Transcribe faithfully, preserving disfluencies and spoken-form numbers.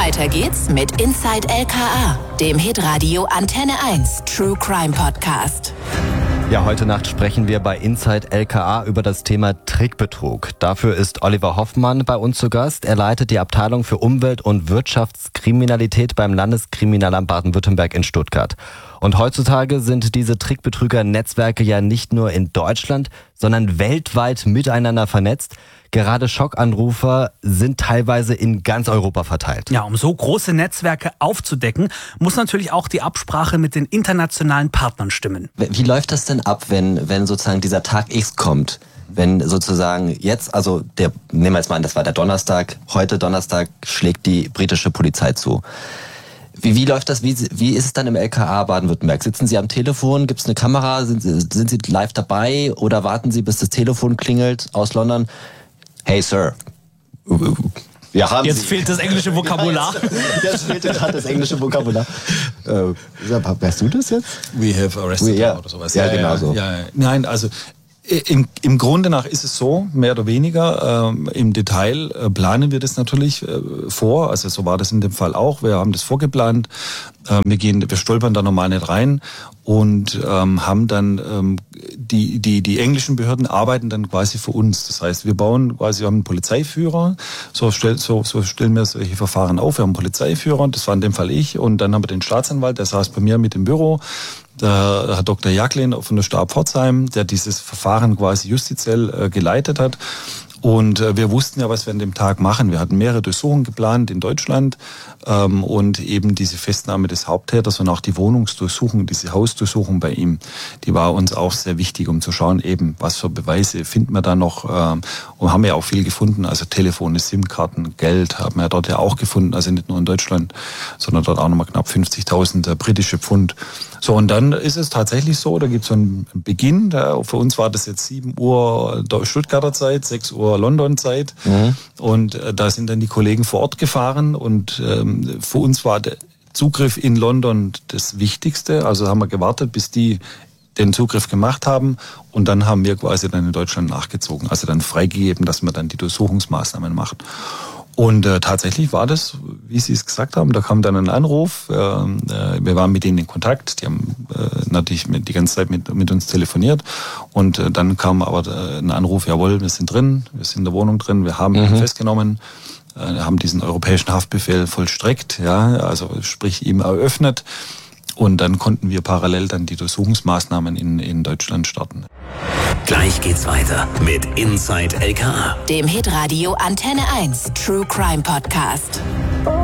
Weiter geht's mit Inside L K A, dem Hitradio Antenne eins True Crime Podcast. Ja, heute Nacht sprechen wir bei Inside L K A über das Thema Trickbetrug. Dafür ist Oliver Hoffmann bei uns zu Gast. Er leitet die Abteilung für Umwelt- und Wirtschaftskriminalität beim Landeskriminalamt Baden-Württemberg in Stuttgart. Und heutzutage sind diese Trickbetrüger-Netzwerke ja nicht nur in Deutschland, sondern weltweit miteinander vernetzt. Gerade Schockanrufer sind teilweise in ganz Europa verteilt. Ja, um so große Netzwerke aufzudecken, muss natürlich auch die Absprache mit den internationalen Partnern stimmen. Wie läuft das denn ab, wenn, wenn sozusagen dieser Tag X kommt? Wenn sozusagen jetzt, also der, nehmen wir jetzt mal an, das war der Donnerstag, heute Donnerstag schlägt die britische Polizei zu. Wie, wie läuft das? Wie, wie ist es dann im L K A Baden-Württemberg? Sitzen Sie am Telefon? Gibt es eine Kamera? Sind, sind Sie live dabei? Oder warten Sie, bis das Telefon klingelt aus London? Hey, Sir. Ja, haben Jetzt Sie. fehlt das englische Vokabular. Ja, jetzt fehlt gerade das englische Vokabular. Äh, weißt du das jetzt? We have arrested We, ja. oder sowas. Ja, Ja, genau ja, so. Ja, ja. Nein, also im, im Grunde nach ist es so, mehr oder weniger. Ähm, Im Detail äh, planen wir das natürlich äh, vor. Also so war das in dem Fall auch. Wir haben das vorgeplant. Ähm, wir gehen, wir stolpern da normal nicht rein und ähm, haben dann ähm, die die die englischen Behörden arbeiten dann quasi für uns. Das heißt, wir bauen quasi, wir haben einen Polizeiführer. So, stell, so, so stellen wir solche Verfahren auf. Wir haben einen Polizeiführer. Das war in dem Fall ich. Und dann haben wir den Staatsanwalt. Der saß bei mir mit im Büro. Der Herr Doktor Jacklin von der Stab Pforzheim, der dieses Verfahren quasi justiziell äh, geleitet hat. Und äh, wir wussten ja, was wir an dem Tag machen. Wir hatten mehrere Durchsuchungen geplant in Deutschland ähm, und eben diese Festnahme des Haupttäters und auch die Wohnungsdurchsuchung, diese Hausdurchsuchung bei ihm, die war uns auch sehr wichtig, um zu schauen, eben was für Beweise finden wir da noch. Ähm, und haben ja auch viel gefunden, also Telefone, SIM-Karten, Geld haben wir dort ja auch gefunden, also nicht nur in Deutschland, sondern dort auch nochmal knapp fünfzigtausend äh, britische Pfund. So, und dann ist es tatsächlich so, da gibt es so einen Beginn, da, für uns war das jetzt sieben Uhr Stuttgarter Zeit, sechs Uhr London-Zeit. Mhm. Und äh, da sind dann die Kollegen vor Ort gefahren und ähm, für uns war der Zugriff in London das Wichtigste. Also haben wir gewartet, bis die den Zugriff gemacht haben und dann haben wir quasi dann in Deutschland nachgezogen. Also dann freigegeben, dass man dann die Durchsuchungsmaßnahmen macht. Und äh, tatsächlich war das, wie Sie es gesagt haben, da kam dann ein Anruf. Äh, wir waren mit denen in Kontakt. Die haben äh, natürlich mit, die ganze Zeit mit, mit uns telefoniert. Und äh, dann kam aber äh, ein Anruf, jawohl, wir sind drin, wir sind in der Wohnung drin, wir haben ihn mhm. festgenommen, äh, haben diesen europäischen Haftbefehl vollstreckt, ja, also sprich ihm eröffnet. Und dann konnten wir parallel dann die Durchsuchungsmaßnahmen in, in Deutschland starten. Gleich geht's weiter mit Inside L K A, dem Hitradio Antenne eins True Crime Podcast.